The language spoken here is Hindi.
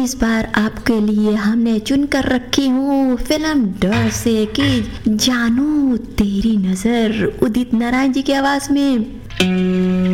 इस बार आपके लिए हमने चुन कर रखी हूँ फिल्म डर से कि जानू तेरी नजर, उदित नारायण जी की आवाज में।